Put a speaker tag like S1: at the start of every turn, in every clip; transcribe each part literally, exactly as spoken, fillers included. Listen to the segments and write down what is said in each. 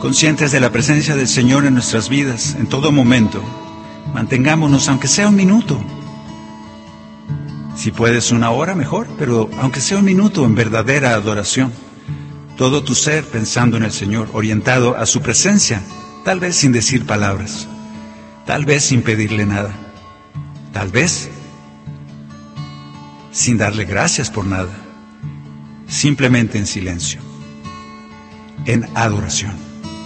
S1: conscientes de la presencia del Señor en nuestras vidas, en todo momento. Mantengámonos, aunque sea un minuto. Si puedes una hora, mejor, pero aunque sea un minuto en verdadera adoración. Todo tu ser pensando en el Señor, orientado a su presencia, tal vez sin decir palabras, tal vez sin pedirle nada, tal vez sin darle gracias por nada, simplemente en silencio, en adoración.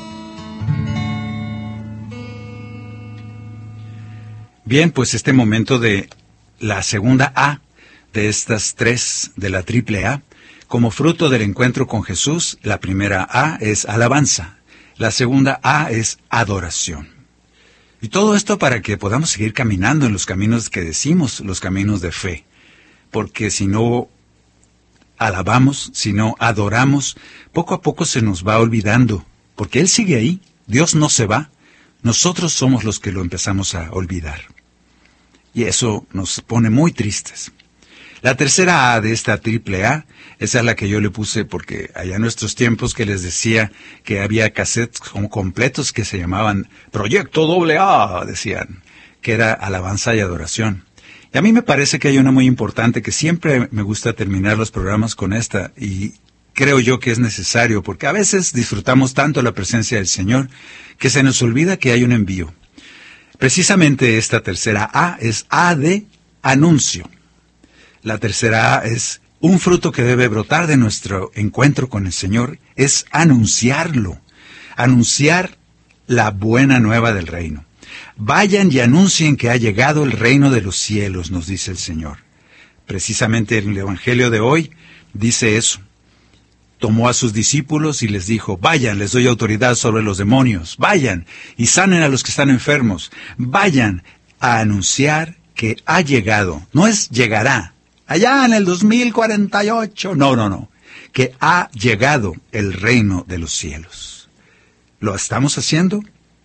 S1: Bien, pues este momento de la segunda A de estas tres de la triple A, como fruto del encuentro con Jesús, la primera A es alabanza, la segunda A es adoración. Y todo esto para que podamos seguir caminando en los caminos que decimos, los caminos de fe. Porque si no alabamos, si no adoramos, poco a poco se nos va olvidando, porque Él sigue ahí, Dios no se va, nosotros somos los que lo empezamos a olvidar. Y eso nos pone muy tristes. La tercera A de esta triple A, esa es la que yo le puse porque allá en nuestros tiempos que les decía que había cassettes como completos que se llamaban Proyecto Doble A, decían, que era alabanza y adoración. Y a mí me parece que hay una muy importante que siempre me gusta terminar los programas con esta y creo yo que es necesario porque a veces disfrutamos tanto la presencia del Señor que se nos olvida que hay un envío. Precisamente esta tercera A es A de anuncio. La tercera A es un fruto que debe brotar de nuestro encuentro con el Señor, es anunciarlo, anunciar la buena nueva del reino. Vayan y anuncien que ha llegado el reino de los cielos, nos dice el Señor. Precisamente el Evangelio de hoy dice eso. Tomó a sus discípulos y les dijo, vayan, les doy autoridad sobre los demonios, vayan y sanen a los que están enfermos, vayan a anunciar que ha llegado, no es llegará, allá en el dos mil cuarenta y ocho, no, no, no, que ha llegado el reino de los cielos. ¿Lo estamos haciendo?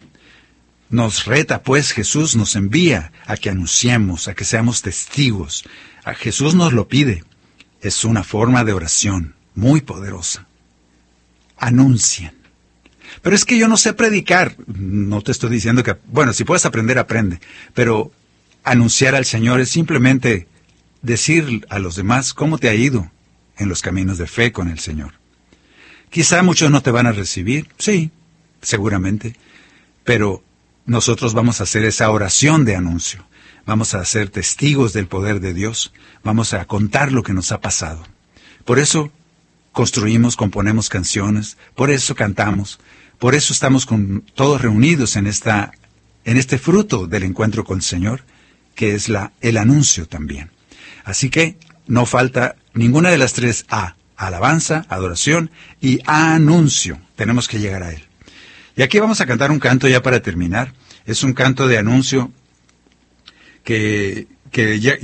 S1: Nos reta, pues, Jesús nos envía a que anunciemos, a que seamos testigos. A Jesús nos lo pide. Es una forma de oración muy poderosa. Anuncien. Pero es que yo no sé predicar. No te estoy diciendo que, bueno, si puedes aprender, aprende. Pero anunciar al Señor es simplemente decir a los demás cómo te ha ido en los caminos de fe con el Señor. Quizá muchos no te van a recibir, sí, seguramente, pero nosotros vamos a hacer esa oración de anuncio. Vamos a ser testigos del poder de Dios. Vamos a contar lo que nos ha pasado. Por eso construimos, componemos canciones. Por eso cantamos. Por eso estamos con, todos reunidos en, esta, en este fruto del encuentro con el Señor, que es la, el anuncio también. Así que no falta ninguna de las tres A. Alabanza, adoración y anuncio. Tenemos que llegar a Él. Y aquí vamos a cantar un canto ya para terminar. Es un canto de anuncio que, que ya,